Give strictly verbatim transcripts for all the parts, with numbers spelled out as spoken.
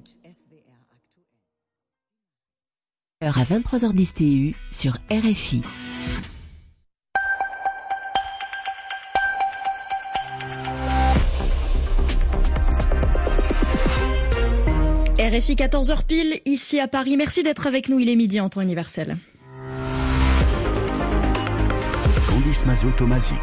À vingt-trois heures dix T U sur R F I. R F I quatorze heures pile, ici à Paris. Merci d'être avec nous, il est midi en temps universel. Candice Mazot-Tomazic.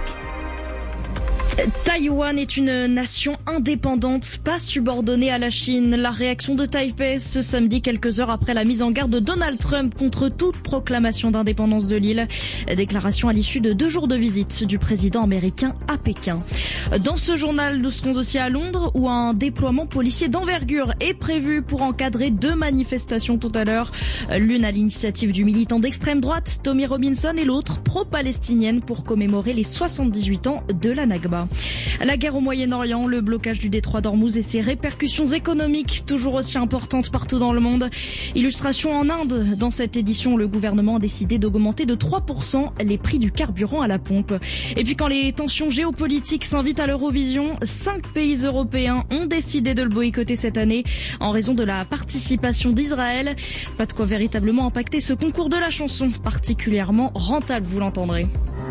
Taïwan est une nation indépendante, pas subordonnée à la Chine. La réaction de Taipei ce samedi, quelques heures après la mise en garde de Donald Trump contre toute proclamation d'indépendance de l'île. Déclaration à l'issue de deux jours de visite du président américain à Pékin. Dans ce journal, nous serons aussi à Londres où un déploiement policier d'envergure est prévu pour encadrer deux manifestations tout à l'heure. L'une à l'initiative du militant d'extrême droite, Tommy Robinson, et l'autre pro-palestinienne pour commémorer les soixante-dix-huit ans de la Nakba. La guerre au Moyen-Orient, le blocage du détroit d'Ormuz et ses répercussions économiques toujours aussi importantes partout dans le monde. Illustration en Inde. Dans cette édition, le gouvernement a décidé d'augmenter de trois pour cent les prix du carburant à la pompe. Et puis quand les tensions géopolitiques s'invitent à l'Eurovision, cinq pays européens ont décidé de le boycotter cette année en raison de la participation d'Israël. Pas de quoi véritablement impacter ce concours de la chanson, particulièrement rentable, vous l'entendrez.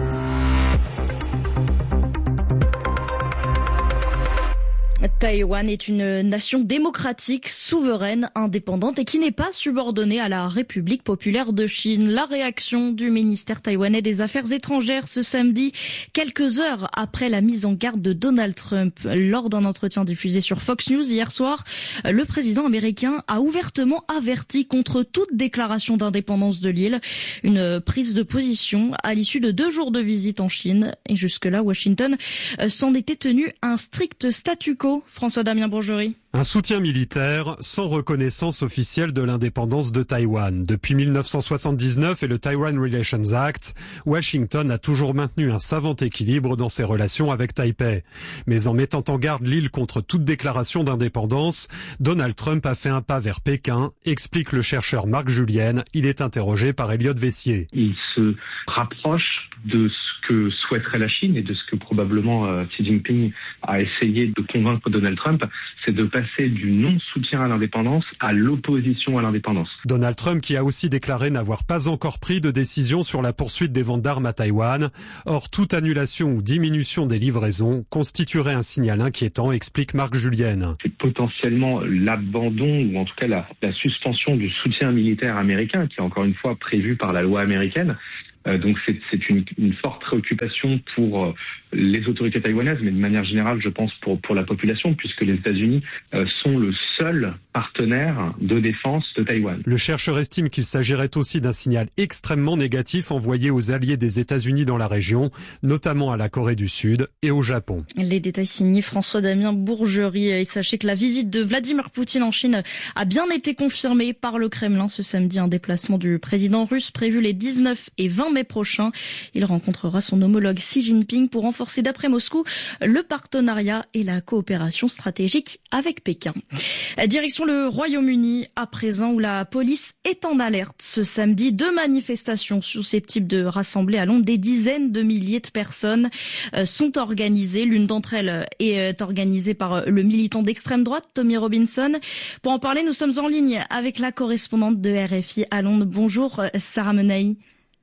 Taïwan est une nation démocratique, souveraine, indépendante et qui n'est pas subordonnée à la République populaire de Chine. La réaction du ministère taïwanais des Affaires étrangères ce samedi, quelques heures après la mise en garde de Donald Trump. Lors d'un entretien diffusé sur Fox News hier soir, le président américain a ouvertement averti contre toute déclaration d'indépendance de l'île. Une prise de position à l'issue de deux jours de visite en Chine. Et jusque-là, Washington s'en était tenu à un strict statu quo. François-Damien Bourgerie. Un soutien militaire sans reconnaissance officielle de l'indépendance de Taïwan. Depuis mille neuf cent soixante-dix-neuf et le Taiwan Relations Act, Washington a toujours maintenu un savant équilibre dans ses relations avec Taipei. Mais en mettant en garde l'île contre toute déclaration d'indépendance, Donald Trump a fait un pas vers Pékin, explique le chercheur Marc Julienne. Il est interrogé par Elliot Vessier. Il se rapproche de ce que souhaiterait la Chine et de ce que probablement euh, Xi Jinping a essayé de convaincre Donald Trump, c'est de passer du non-soutien à l'indépendance à l'opposition à l'indépendance. Donald Trump qui a aussi déclaré n'avoir pas encore pris de décision sur la poursuite des ventes d'armes à Taïwan. Or, toute annulation ou diminution des livraisons constituerait un signal inquiétant, explique Marc Julienne. C'est potentiellement l'abandon ou en tout cas la, la suspension du soutien militaire américain qui est encore une fois prévu par la loi américaine. Euh, donc c'est, c'est une, une forte préoccupation pour euh, les autorités taïwanaises, mais de manière générale, je pense pour pour la population, puisque les États-Unis euh, sont le seul partenaire de défense de Taïwan. Le chercheur estime qu'il s'agirait aussi d'un signal extrêmement négatif envoyé aux alliés des États-Unis dans la région, notamment à la Corée du Sud et au Japon. Les détails signés François-Damien Bourgerie. Et sachez que la visite de Vladimir Poutine en Chine a bien été confirmée par le Kremlin ce samedi. Un déplacement du président russe prévu les dix-neuf et vingt mai prochain. Il rencontrera son homologue Xi Jinping pour renforcer, d'après Moscou, le partenariat et la coopération stratégique avec Pékin. Direction le Royaume-Uni, à présent, où la police est en alerte. Ce samedi, deux manifestations susceptibles de rassembler à Londres des dizaines de milliers de personnes sont organisées. L'une d'entre elles est organisée par le militant d'extrême droite, Tommy Robinson. Pour en parler, nous sommes en ligne avec la correspondante de R F I à Londres. Bonjour, Sarah Menahi.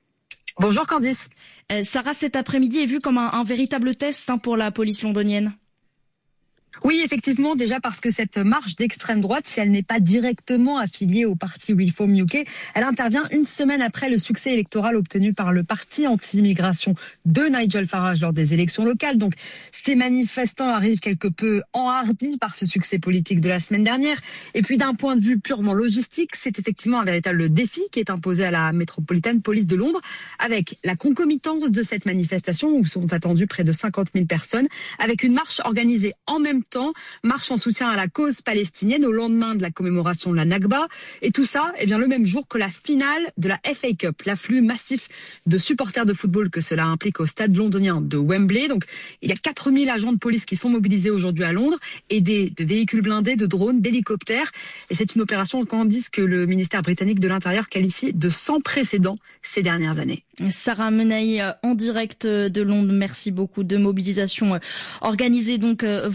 Bonjour Candice. Euh, Sarah, cet après-midi est vu comme un, un véritable test hein, pour la police londonienne. Oui, effectivement, déjà parce que cette marche d'extrême droite, si elle n'est pas directement affiliée au parti Reform U K, elle intervient une semaine après le succès électoral obtenu par le parti anti-immigration de Nigel Farage lors des élections locales. Donc, ces manifestants arrivent quelque peu enhardis par ce succès politique de la semaine dernière. Et puis, d'un point de vue purement logistique, c'est effectivement un véritable défi qui est imposé à la Metropolitan Police de Londres, avec la concomitance de cette manifestation où sont attendues près de cinquante mille personnes, avec une marche organisée en même temps, marche en soutien à la cause palestinienne au lendemain de la commémoration de la Nakba. Et tout ça, eh bien, le même jour que la finale de la F A Cup, l'afflux massif de supporters de football que cela implique au stade londonien de Wembley. Donc, il y a quatre mille agents de police qui sont mobilisés aujourd'hui à Londres, aidés de véhicules blindés, de drones, d'hélicoptères. Et c'est une opération, Candice, que le ministère britannique de l'Intérieur qualifie de sans précédent ces dernières années. Sarah Menahi, en direct de Londres, merci beaucoup. De mobilisation organisée, donc, vous l'avez dit,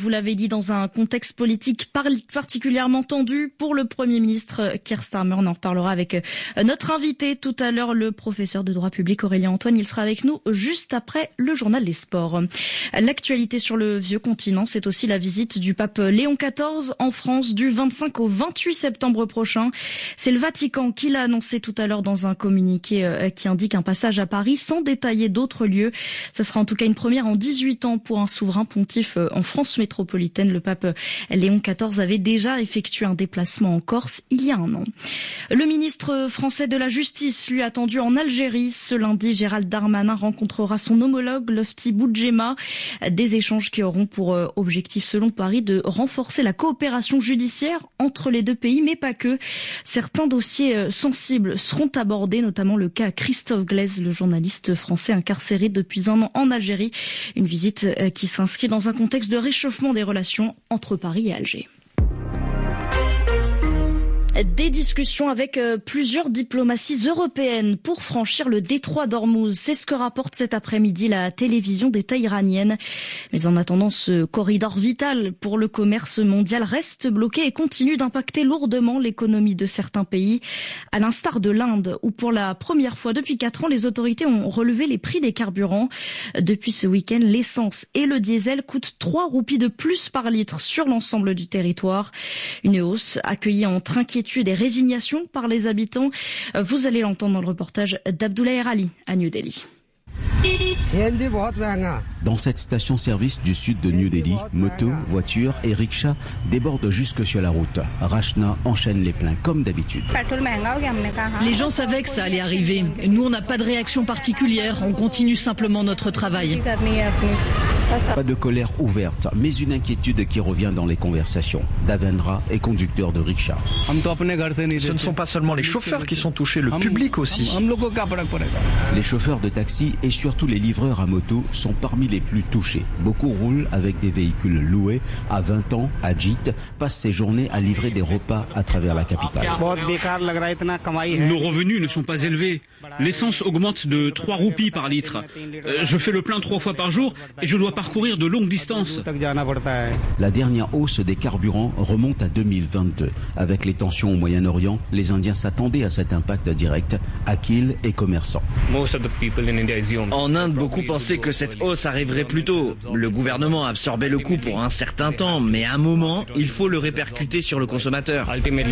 Mali dans un contexte politique particulièrement tendu pour le Premier ministre Keir Starmer. On en reparlera avec notre invité tout à l'heure, le professeur de droit public Aurélien Antoine. Il sera avec nous juste après le journal des sports. L'actualité sur le vieux continent, c'est aussi la visite du pape Léon quatorze en France du vingt-cinq au vingt-huit septembre prochain. C'est le Vatican qui l'a annoncé tout à l'heure dans un communiqué qui indique un passage à Paris sans détailler d'autres lieux. Ce sera en tout cas une première en dix-huit ans pour un souverain pontife en France métropolitaine. Le pape Léon quatorze avait déjà effectué un déplacement en Corse il y a un an. Le ministre français de la Justice, lui, attendu en Algérie. Ce lundi, Gérald Darmanin rencontrera son homologue Lofti Boudjema. Des échanges qui auront pour objectif, selon Paris, de renforcer la coopération judiciaire entre les deux pays, mais pas que. Certains dossiers sensibles seront abordés, notamment le cas Christophe Glaise, le journaliste français incarcéré depuis un an en Algérie. Une visite qui s'inscrit dans un contexte de réchauffement des relations entre Paris et Alger. Des discussions avec plusieurs diplomaties européennes pour franchir le détroit d'Ormuz. C'est ce que rapporte cet après-midi la télévision d'État iranienne. Mais en attendant, ce corridor vital pour le commerce mondial reste bloqué et continue d'impacter lourdement l'économie de certains pays. À l'instar de l'Inde, où pour la première fois depuis quatre ans, les autorités ont relevé les prix des carburants. Depuis ce week-end, l'essence et le diesel coûtent trois roupies de plus par litre sur l'ensemble du territoire. Une hausse accueillie entre inquiétude et résignation par les habitants. Vous allez l'entendre dans le reportage d'Abdoulaye Rali à New Delhi. Dans cette station-service du sud de New Delhi, motos, voitures et rickshaws débordent jusque sur la route. Rachna enchaîne les pleins comme d'habitude. Les gens savaient que ça allait arriver. Nous, on n'a pas de réaction particulière. On continue simplement notre travail. Pas de colère ouverte, mais une inquiétude qui revient dans les conversations. Davendra est conducteur de rickshaw. Ce ne sont pas seulement les chauffeurs qui sont touchés, le public aussi. Les chauffeurs de taxi et surtout les livreurs à moto sont parmi les plus touchés. Beaucoup roulent avec des véhicules loués. À vingt ans, Ajit passe ses journées à livrer des repas à travers la capitale. Nos revenus ne sont pas élevés. L'essence augmente de trois roupies par litre. Je fais le plein trois fois par jour et je dois parcourir de longues distances. La dernière hausse des carburants remonte à deux mille vingt-deux. Avec les tensions au Moyen-Orient, les Indiens s'attendaient à cet impact direct. Akil est commerçant. En Inde, beaucoup pensaient que cette hausse arriverait plus tôt. Le gouvernement absorbait le coût pour un certain temps, mais à un moment, il faut le répercuter sur le consommateur.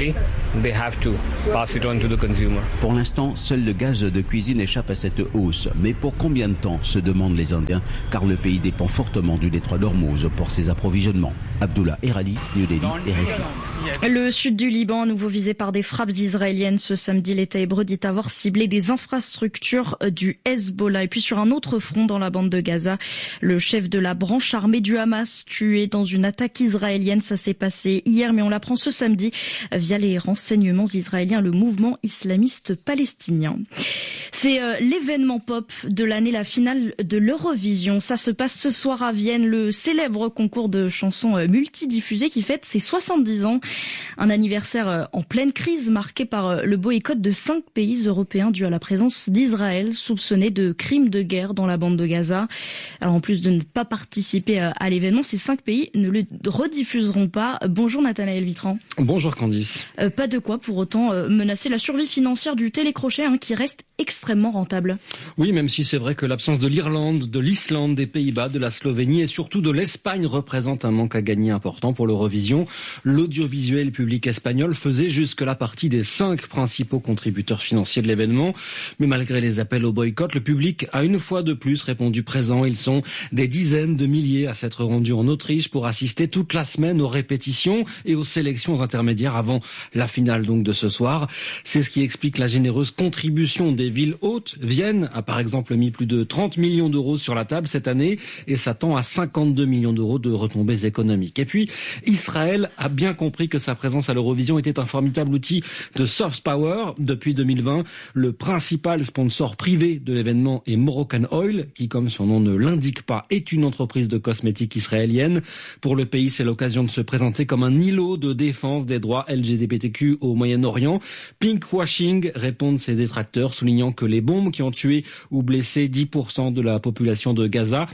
Pour l'instant, seul le gaz de cuisine échappe à cette hausse. Mais pour combien de temps, se demandent les Indiens, car le pays dépend fortement du détroit d'Ormuz pour ses approvisionnements. Abdullah Erali, New Delhi, R F I. Le sud du Liban, à nouveau visé par des frappes israéliennes. Ce samedi, l'État hébreu dit avoir ciblé des infrastructures du Hezbollah. Et puis sur un autre front dans la bande de Gaza, le chef de la branche armée du Hamas tué dans une attaque israélienne. Ça s'est passé hier, mais on l'apprend ce samedi via les renseignements israéliens, le mouvement islamiste palestinien. C'est euh, l'événement pop de l'année, la finale de l'Eurovision. Ça se passe ce soir à Vienne, le célèbre concours de chansons euh, multidiffusées qui fête ses soixante-dix ans. Un anniversaire euh, en pleine crise marqué par euh, le boycott de cinq pays européens dû à la présence d'Israël, soupçonné de crimes de guerre dans la bande de Gaza. Alors en plus de ne pas participer euh, à l'événement, ces cinq pays ne le rediffuseront pas. Bonjour Nathanaël Vitran. Bonjour Candice. Euh, pas de quoi pour autant euh, menacer la survie financière du télécrochet hein, qui reste extrêmement rentable. Oui, même si c'est vrai que l'absence de l'Irlande, de l'Islande, des Pays-Bas, de la Slovénie et surtout de l'Espagne représente un manque à gagner important pour l'Eurovision. L'audiovisuel public espagnol faisait jusque-là partie des cinq principaux contributeurs financiers de l'événement. Mais malgré les appels au boycott, le public a une fois de plus répondu présent. Ils sont des dizaines de milliers à s'être rendus en Autriche pour assister toute la semaine aux répétitions et aux sélections intermédiaires avant la finale donc de ce soir. C'est ce qui explique la généreuse contribution des villes hôtes. Vienne a par exemple mis plus de trente millions d'euros sur la table cette année et s'attend à cinquante-deux millions d'euros de retombées économiques. Et puis, Israël a bien compris que sa présence à l'Eurovision était un formidable outil de soft power. Depuis deux mille vingt, le principal sponsor privé de l'événement est Moroccan Oil, qui, comme son nom ne l'indique pas, est une entreprise de cosmétiques israélienne. Pour le pays, c'est l'occasion de se présenter comme un îlot de défense des droits L G B T Q au Moyen-Orient. Pinkwashing, répondent ses détracteurs, soulignant que les bombes qui ont tué ou blessé dix pour cent de la population de Gaza n'ont pas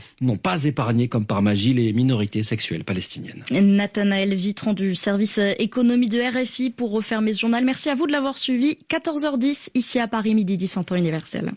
pas épargner comme par magie les minorités sexuelles palestiniennes. Nathanaël Vitran du service économie de R F I pour refermer ce journal. Merci à vous de l'avoir suivi. quatorze heures dix ici à Paris, midi dix en temps universel.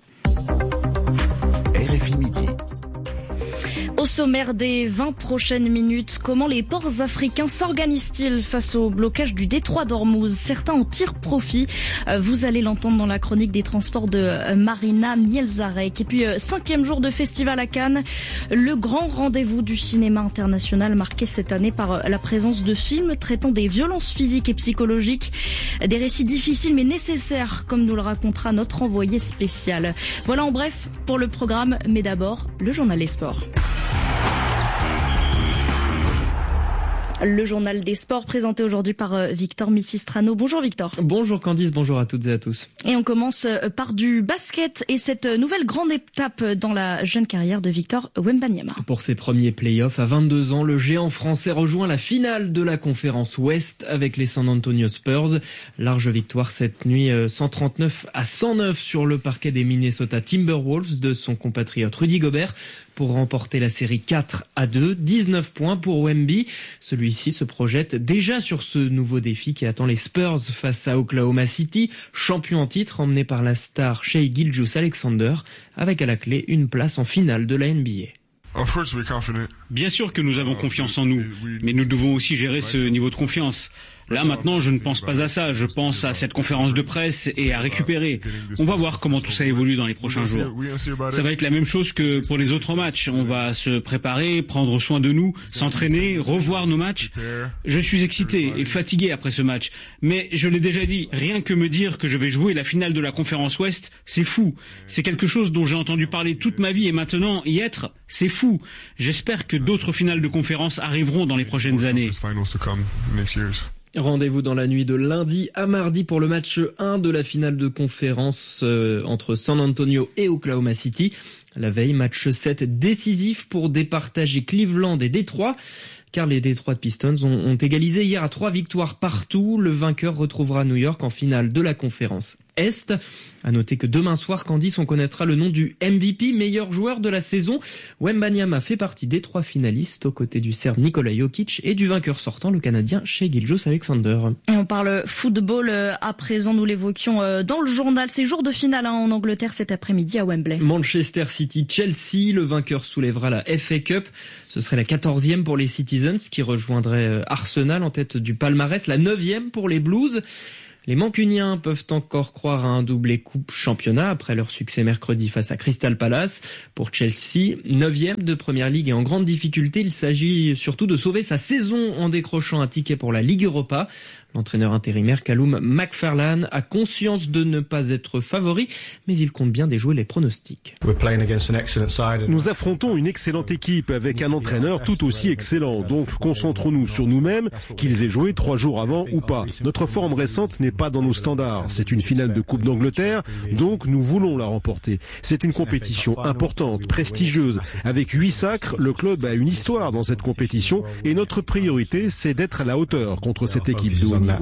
R F I Midi. Au sommaire des vingt prochaines minutes, comment les ports africains s'organisent-ils face au blocage du détroit d'Ormuz? Certains en tirent profit. Vous allez l'entendre dans la chronique des transports de Marina Mielzarek. Et puis, cinquième jour de festival à Cannes, le grand rendez-vous du cinéma international marqué cette année par la présence de films traitant des violences physiques et psychologiques. Des récits difficiles mais nécessaires, comme nous le racontera notre envoyé spécial. Voilà en bref pour le programme, mais d'abord, le journal des sports. Le journal des sports présenté aujourd'hui par Victor Misistrano. Bonjour Victor. Bonjour Candice, bonjour à toutes et à tous. Et on commence par du basket et cette nouvelle grande étape dans la jeune carrière de Victor Wembanyama. Pour ses premiers playoffs à vingt-deux ans, le géant français rejoint la finale de la conférence Ouest avec les San Antonio Spurs. Large victoire cette nuit cent trente-neuf à cent neuf sur le parquet des Minnesota Timberwolves de son compatriote Rudy Gobert pour remporter la série quatre à deux. dix-neuf points pour Wemby. Celui-ci se projette déjà sur ce nouveau défi qui attend les Spurs face à Oklahoma City, champion en titre emmené par la star Shai Gilgeous-Alexander, avec à la clé une place en finale de la N B A. Bien sûr que nous avons confiance en nous, mais nous devons aussi gérer ce niveau de confiance. Là, maintenant, je ne pense pas à ça. Je pense à cette conférence de presse et à récupérer. On va voir comment tout ça évolue dans les prochains jours. Ça va être la même chose que pour les autres matchs. On va se préparer, prendre soin de nous, s'entraîner, revoir nos matchs. Je suis excité et fatigué après ce match. Mais je l'ai déjà dit, rien que me dire que je vais jouer la finale de la conférence Ouest, c'est fou. C'est quelque chose dont j'ai entendu parler toute ma vie et maintenant y être, c'est fou. J'espère que d'autres finales de conférence arriveront dans les prochaines années. Rendez-vous dans la nuit de lundi à mardi pour le match un de la finale de conférence euh, entre San Antonio et Oklahoma City. La veille, match sept décisif pour départager Cleveland et Détroit. Car les Detroit Pistons ont, ont égalisé hier à trois victoires partout. Le vainqueur retrouvera New York en finale de la conférence Est. À noter que demain soir, Candice, on connaîtra le nom du M V P, meilleur joueur de la saison. Wembanyama fait partie des trois finalistes aux côtés du Serbe Nikola Jokic et du vainqueur sortant, le Canadien Shai Gilgeous-Alexander. Et on parle football à présent, nous l'évoquions dans le journal. C'est jour de finale hein, en Angleterre cet après-midi à Wembley. Manchester City-Chelsea, le vainqueur soulèvera la F A Cup. Ce serait la quatorzième pour les Citizens qui rejoindrait Arsenal en tête du palmarès, la neuvième pour les Blues. Les Mancuniens peuvent encore croire à un doublé coupe championnat après leur succès mercredi face à Crystal Palace. Pour Chelsea, neuvième de Première Ligue et en grande difficulté, il s'agit surtout de sauver sa saison en décrochant un ticket pour la Ligue Europa. L'entraîneur intérimaire Callum McFarlane a conscience de ne pas être favori, mais il compte bien déjouer les pronostics. Nous affrontons une excellente équipe avec un entraîneur tout aussi excellent. Donc concentrons-nous sur nous-mêmes, qu'ils aient joué trois jours avant ou pas. Notre forme récente n'est pas dans nos standards. C'est une finale de Coupe d'Angleterre, donc nous voulons la remporter. C'est une compétition importante, prestigieuse. Avec huit sacres, le club a une histoire dans cette compétition et notre priorité, c'est d'être à la hauteur contre cette équipe de haut niveau.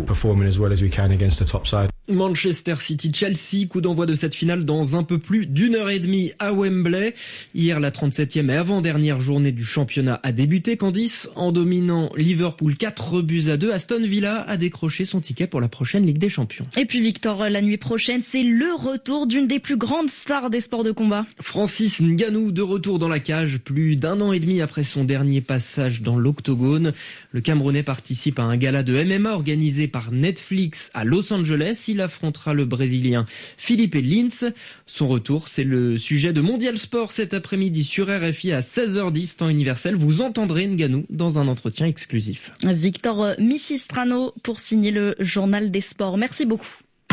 Manchester City-Chelsea, coup d'envoi de cette finale dans un peu plus d'une heure et demie à Wembley. Hier, la trente-septième et avant-dernière journée du championnat a débuté. Candice, en dominant Liverpool quatre buts à deux, Aston Villa a décroché son ticket pour la prochaine Ligue des Champions. Et puis Victor, la nuit prochaine, c'est le retour d'une des plus grandes stars des sports de combat. Francis Ngannou, de retour dans la cage, plus d'un an et demi après son dernier passage dans l'octogone. Le Camerounais participe à un gala de M M A organisé par Netflix à Los Angeles. Il affrontera le Brésilien Felipe Lins. Son retour, c'est le sujet de Mondial Sport cet après-midi sur R F I à seize heures dix, temps universel. Vous entendrez Ngannou dans un entretien exclusif. Victor Misistrano pour signer le journal des sports. Merci beaucoup.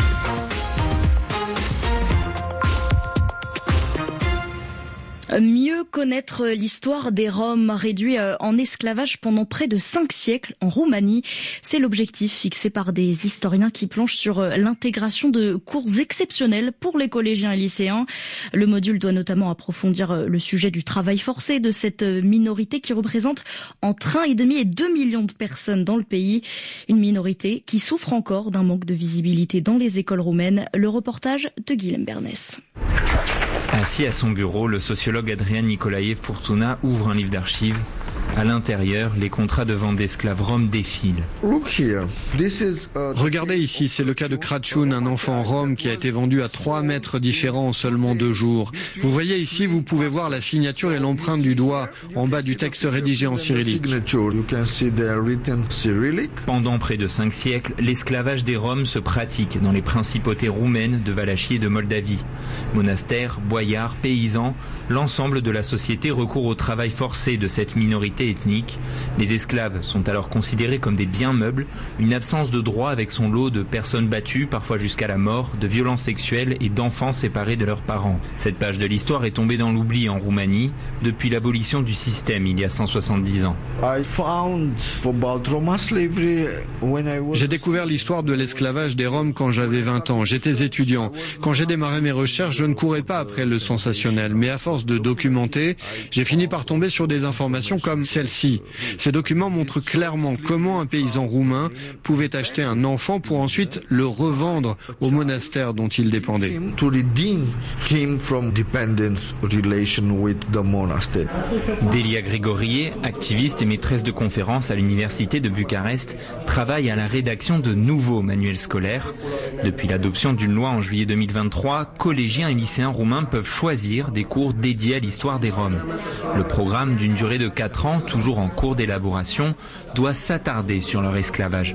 Mieux connaître l'histoire des Roms réduits en esclavage pendant près de cinq siècles en Roumanie. C'est l'objectif fixé par des historiens qui planchent sur l'intégration de cours exceptionnels pour les collégiens et lycéens. Le module doit notamment approfondir le sujet du travail forcé de cette minorité qui représente entre un virgule cinq et deux millions de personnes dans le pays. Une minorité qui souffre encore d'un manque de visibilité dans les écoles roumaines. Le reportage de Guillaume Bernès. Assis à son bureau, le sociologue Adrian Nicolaev Fortuna ouvre un livre d'archives. À l'intérieur, les contrats de vente d'esclaves roms défilent. Regardez ici, c'est le cas de Kratchoun, un enfant rome qui a été vendu à trois maîtres différents en seulement deux jours. Vous voyez ici, vous pouvez voir la signature et l'empreinte du doigt en bas du texte rédigé en cyrillique. Pendant près de cinq siècles, l'esclavage des Roms se pratique dans les principautés roumaines de Valachie et de Moldavie. Monastères, boyards, paysans, l'ensemble de la société recourt au travail forcé de cette minorité ethnique. Les esclaves sont alors considérés comme des biens meubles, une absence de droit avec son lot de personnes battues, parfois jusqu'à la mort, de violences sexuelles et d'enfants séparés de leurs parents. Cette page de l'histoire est tombée dans l'oubli en Roumanie depuis l'abolition du système il y a cent soixante-dix ans. J'ai découvert l'histoire de l'esclavage des Roms quand j'avais vingt ans. J'étais étudiant. Quand j'ai démarré mes recherches, je ne courais pas après le sensationnel, mais à force de documenter, j'ai fini par tomber sur des informations comme celle-ci. Ces documents montrent clairement comment un paysan roumain pouvait acheter un enfant pour ensuite le revendre au monastère dont il dépendait. Delia Grigorié, activiste et maîtresse de conférences à l'université de Bucarest, travaille à la rédaction de nouveaux manuels scolaires. Depuis l'adoption d'une loi en juillet deux mille vingt-trois, collégiens et lycéens roumains peuvent choisir des cours dédiés à l'histoire des Roms. Le programme d'une durée de quatre ans, toujours en cours d'élaboration, doit s'attarder sur leur esclavage.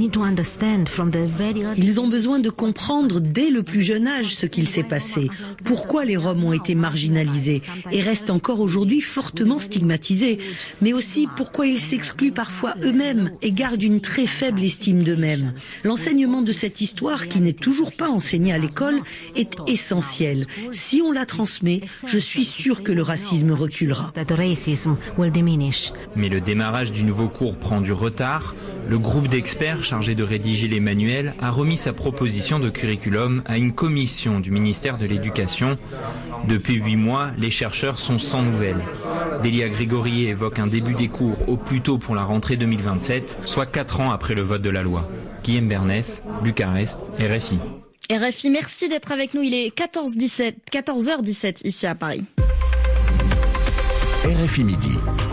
Ils ont besoin de comprendre dès le plus jeune âge ce qu'il s'est passé, pourquoi les Roms ont été marginalisés et restent encore aujourd'hui fortement stigmatisés, mais aussi pourquoi ils s'excluent parfois eux-mêmes et gardent une très faible estime d'eux-mêmes. L'enseignement de cette histoire, qui n'est toujours pas enseignée à l'école, est essentiel. Si on la transmet, je suis sûre que le racisme reculera. Mais le démarrage du nouveau cours prend du retard. Le groupe d'experts chargé de rédiger les manuels a remis sa proposition de curriculum à une commission du ministère de l'Éducation. Depuis huit mois, les chercheurs sont sans nouvelles. Delia Grigorié évoque un début des cours au plus tôt pour la rentrée deux mille vingt-sept, soit quatre ans après le vote de la loi. Guillaume Bernès, Bucarest, R F I. R F I, merci d'être avec nous. Il est quatorze heures dix-sept ici à Paris. R F I Midi.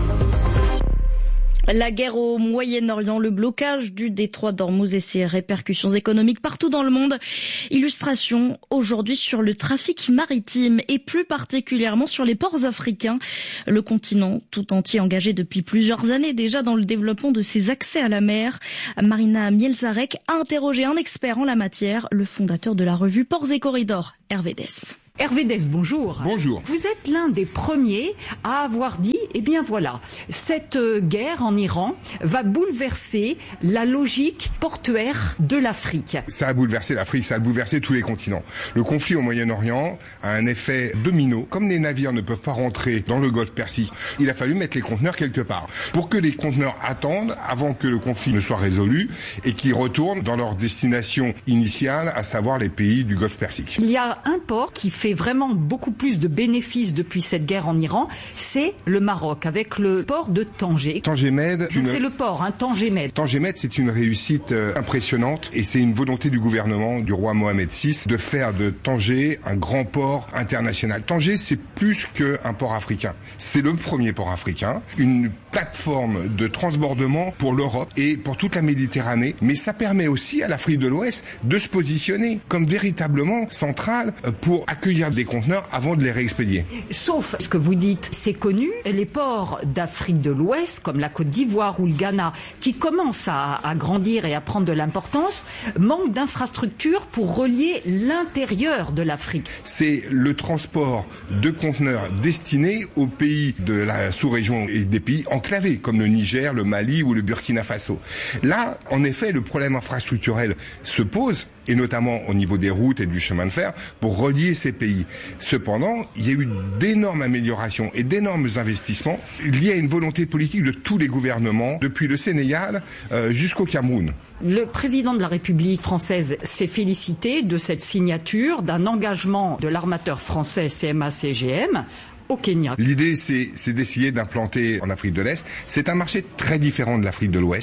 La guerre au Moyen-Orient, le blocage du détroit d'Ormuz et ses répercussions économiques partout dans le monde. Illustration aujourd'hui sur le trafic maritime et plus particulièrement sur les ports africains. Le continent tout entier engagé depuis plusieurs années déjà dans le développement de ses accès à la mer. Marina Mielzarek a interrogé un expert en la matière, le fondateur de la revue Ports et Corridors, Hervé Dess. Hervé Dess, bonjour. Bonjour. Vous êtes l'un des premiers à avoir dit, eh bien voilà, cette guerre en Iran va bouleverser la logique portuaire de l'Afrique. Ça a bouleversé l'Afrique, ça a bouleversé tous les continents. Le conflit au Moyen-Orient a un effet domino. Comme les navires ne peuvent pas rentrer dans le golfe Persique, il a fallu mettre les conteneurs quelque part. Pour que les conteneurs attendent avant que le conflit ne soit résolu et qu'ils retournent dans leur destination initiale, à savoir les pays du golfe Persique. Il y a un port qui fait vraiment beaucoup plus de bénéfices depuis cette guerre en Iran, c'est le Maroc, avec le port de Tanger. Tanger Med. Une... C'est le port, hein, Tanger Med. Tanger Med, c'est une réussite euh, impressionnante et c'est une volonté du gouvernement du roi Mohamed six de faire de Tanger un grand port international. Tanger, c'est plus qu'un port africain. C'est le premier port africain, une plateforme de transbordement pour l'Europe et pour toute la Méditerranée, mais ça permet aussi à l'Afrique de l'Ouest de se positionner comme véritablement centrale pour accueillir des conteneurs avant de les réexpédier. Sauf ce que vous dites, c'est connu, les ports d'Afrique de l'Ouest, comme la Côte d'Ivoire ou le Ghana, qui commencent à, à grandir et à prendre de l'importance, manquent d'infrastructures pour relier l'intérieur de l'Afrique. C'est le transport de conteneurs destinés aux pays de la sous-région et des pays enclavés, comme le Niger, le Mali ou le Burkina Faso. Là, en effet, le problème infrastructurel se pose, et notamment au niveau des routes et du chemin de fer, pour relier ces pays. Cependant, il y a eu d'énormes améliorations et d'énormes investissements liés à une volonté politique de tous les gouvernements, depuis le Sénégal euh, jusqu'au Cameroun. Le président de la République française s'est félicité de cette signature d'un engagement de l'armateur français C M A C G M au Kenya. L'idée, c'est, c'est d'essayer d'implanter en Afrique de l'Est. C'est un marché très différent de l'Afrique de l'Ouest.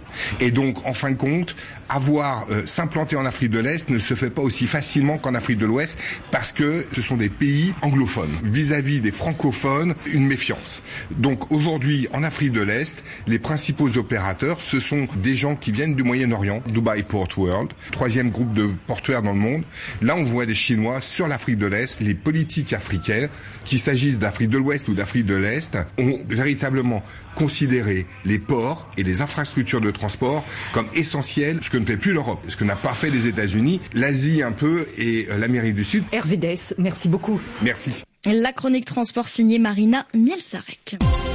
Et donc, en fin de compte, avoir euh, s'implanter en Afrique de l'Est ne se fait pas aussi facilement qu'en Afrique de l'Ouest parce que ce sont des pays anglophones. Vis-à-vis des francophones, une méfiance. Donc aujourd'hui, en Afrique de l'Est, les principaux opérateurs, ce sont des gens qui viennent du Moyen-Orient, Dubai Port World, troisième groupe de portuaires dans le monde. Là, on voit des Chinois sur l'Afrique de l'Est. Les politiques africaines, qu'il s'agisse d'Afrique de l'Ouest ou d'Afrique de l'Est, ont véritablement considéré les ports et les infrastructures de transport comme essentiels, ce que ne fait plus l'Europe, ce que n'a pas fait les États-Unis, l'Asie un peu et l'Amérique du Sud. Hervé Dess, merci beaucoup. Merci. La chronique transport signée Marina Mielsarek.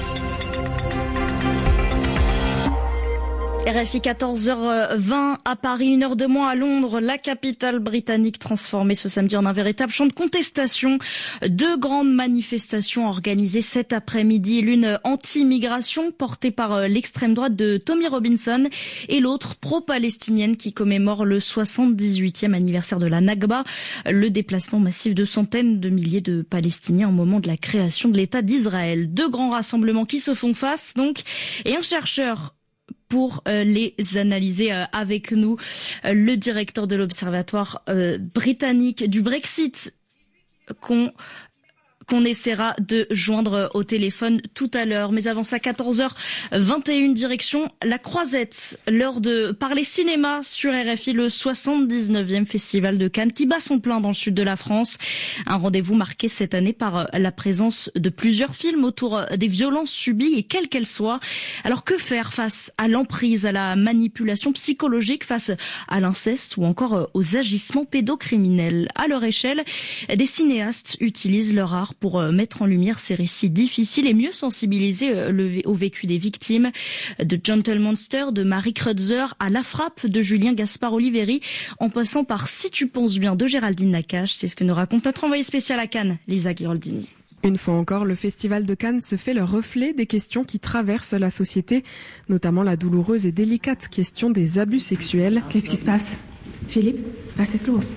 R F I quatorze heures vingt à Paris, une heure de moins à Londres, la capitale britannique transformée ce samedi en un véritable champ de contestation. Deux grandes manifestations organisées cet après-midi, l'une anti-immigration portée par l'extrême droite de Tommy Robinson et l'autre pro-palestinienne qui commémore le soixante-dix-huitième anniversaire de la Nakba, le déplacement massif de centaines de milliers de Palestiniens au moment de la création de l'État d'Israël. Deux grands rassemblements qui se font face donc, et un chercheur pour euh, les analyser euh, avec nous, euh, le directeur de l'Observatoire euh, britannique du Brexit qu'on qu'on essaiera de joindre au téléphone tout à l'heure. Mais avant ça, quatorze heures vingt et une, direction la Croisette, l'heure de parler cinéma sur R F I, le soixante-dix-neuvième Festival de Cannes qui bat son plein dans le sud de la France. Un rendez-vous marqué cette année par la présence de plusieurs films autour des violences subies et quelles qu'elles soient. Alors que faire face à l'emprise, à la manipulation psychologique, face à l'inceste ou encore aux agissements pédocriminels? À leur échelle, des cinéastes utilisent leur art pour mettre en lumière ces récits difficiles et mieux sensibiliser le, au vécu des victimes. De Gentle Monster, de Marie Kreutzer à La Frappe de Julien Gaspard Oliveri, en passant par Si tu penses bien de Géraldine Nakache. C'est ce que nous raconte notre envoyée spéciale à Cannes, Lisa Ghiraldini. Une fois encore, le Festival de Cannes se fait le reflet des questions qui traversent la société, notamment la douloureuse et délicate question des abus sexuels. Qu'est-ce qui se passe? Philippe, was ist los?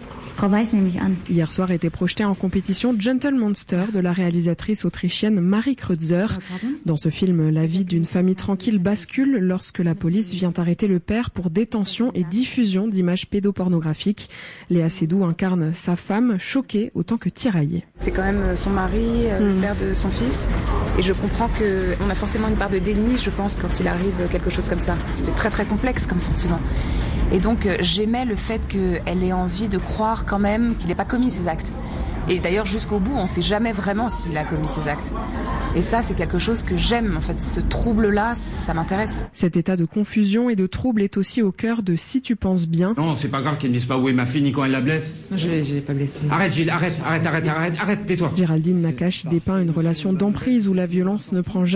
Hier soir était projeté en compétition Gentle Monster de la réalisatrice autrichienne Marie Kreutzer. Dans ce film, la vie d'une famille tranquille bascule lorsque la police vient arrêter le père pour détention et diffusion d'images pédopornographiques. Léa Seydoux incarne sa femme, choquée autant que tiraillée. C'est quand même son mari, le mmh. père de son fils. Et je comprends qu'on a forcément une part de déni, je pense, quand il arrive quelque chose comme ça. C'est très très complexe comme sentiment. Et donc j'aimais le fait qu'elle ait envie de croire quand même qu'il n'ait pas commis ces actes. Et d'ailleurs jusqu'au bout, on ne sait jamais vraiment s'il a commis ces actes. Et ça, c'est quelque chose que j'aime. En fait, ce trouble-là, ça m'intéresse. Cet état de confusion et de trouble est aussi au cœur de Si tu penses bien. Non, c'est pas grave qu'elle ne dise pas où est ma fille ni quand elle la blesse. Non, je l'ai, je l'ai pas blessée. Arrête Gilles, arrête, arrête, arrête, arrête, arrête, tais-toi. Géraldine Nakache dépeint une relation d'emprise où la violence ne prend jamais